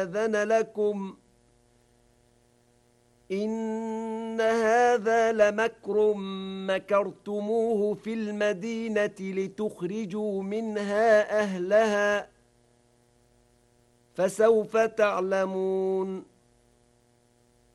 أذن لكم إن هذا لمكر مكرتموه في المدينة لتخرجوا منها أهلها فسوف تعلمون